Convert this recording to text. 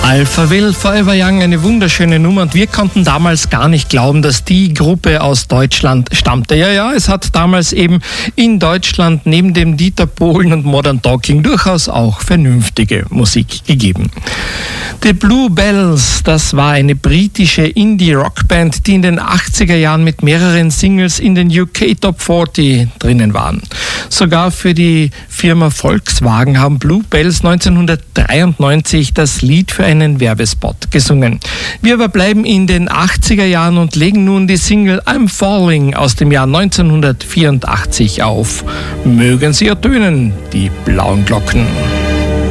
Alpha Will, Forever Young, eine wunderschöne Nummer, und wir konnten damals gar nicht glauben, dass die Gruppe aus Deutschland stammte. Ja, es hat damals eben in Deutschland neben dem Dieter Bohlen und Modern Talking durchaus auch vernünftige Musik gegeben. The Bluebells, das war eine britische Indie-Rockband, die in den 80er Jahren mit mehreren Singles in den UK Top 40 drinnen waren. Sogar für die Firma Volkswagen haben Bluebells 1993 das Lied für einen Werbespot gesungen. Wir aber bleiben in den 80er Jahren und legen nun die Single I'm Falling aus dem Jahr 1984 auf. Mögen sie ertönen, die blauen Glocken.